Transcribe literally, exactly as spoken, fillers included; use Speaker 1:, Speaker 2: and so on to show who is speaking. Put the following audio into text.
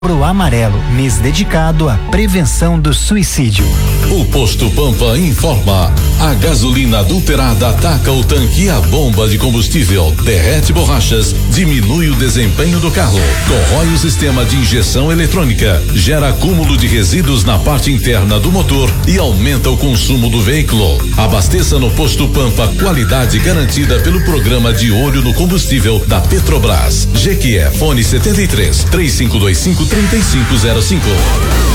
Speaker 1: Pro Amarelo, mês dedicado à prevenção do suicídio.
Speaker 2: O Posto Pampa informa: a gasolina adulterada ataca o tanque e a bomba de combustível, derrete borrachas, diminui o desempenho do carro, corrói o sistema de injeção eletrônica, gera acúmulo de resíduos na parte interna do motor e aumenta o consumo do veículo. Abasteça no Posto Pampa, qualidade garantida pelo programa de olho no combustível da Petrobras. Jequié, fone setenta e três, três cinco dois cinco, três cinco zero cinco.